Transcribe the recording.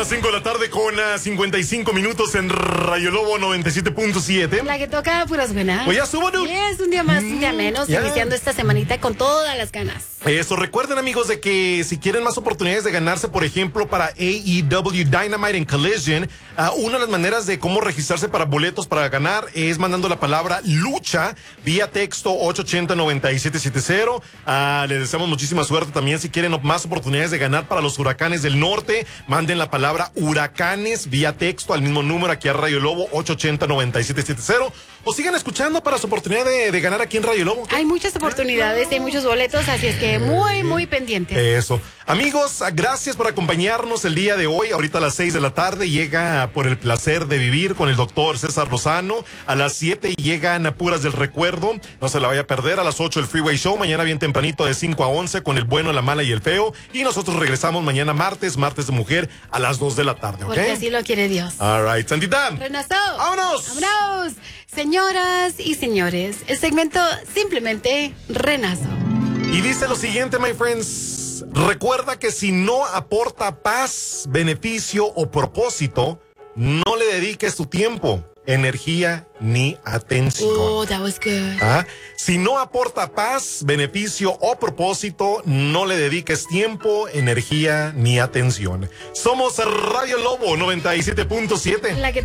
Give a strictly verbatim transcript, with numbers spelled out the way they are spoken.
cinco de la tarde con uh, cincuenta y cinco minutos en Rayo Lobo noventa y siete punto siete. La que toca puras buenas. Pues ya estuvo, ¿no? Es un día más, un día menos, ya. Iniciando esta semanita con todas las ganas. Eso, recuerden, amigos, de que si quieren más oportunidades de ganarse, por ejemplo, para A E W Dynamite en Collision, uh, una de las maneras de cómo registrarse para boletos para ganar es mandando la palabra lucha vía texto ocho ocho cero, nueve siete siete cero. Uh, les deseamos muchísima suerte también. Si quieren más oportunidades de ganar para los Huracanes del Norte, manden la palabra huracanes vía texto al mismo número aquí a Rayo Lobo ocho ocho cero, nueve siete siete cero. O sigan escuchando para su oportunidad de, de ganar aquí en Rayo Lobo. Hay muchas oportunidades, hay muchos boletos, así es que muy, muy pendientes. Eso. Amigos, gracias por acompañarnos el día de hoy. Ahorita a las seis de la tarde llega Por el Placer de Vivir con el doctor César Lozano. A las siete llegan Puras del Recuerdo. No se la vaya a perder. A las ocho el Freeway Show. Mañana bien tempranito de cinco a once con el bueno, la mala y el feo. Y nosotros regresamos mañana martes, martes de mujer a las dos de la tarde, ¿ok? Porque así lo quiere Dios. All right, Santita. Renato. ¡Vámonos! ¡Vámonos! Señoras y señores, el segmento simplemente Renazo. Y dice lo siguiente, my friends. Recuerda que si no aporta paz, beneficio o propósito, no le dediques tu tiempo, energía ni atención. Oh, that was good. ¿Ah? Si no aporta paz, beneficio o propósito, no le dediques tiempo, energía ni atención. Somos Radio Lobo noventa y siete punto siete. La que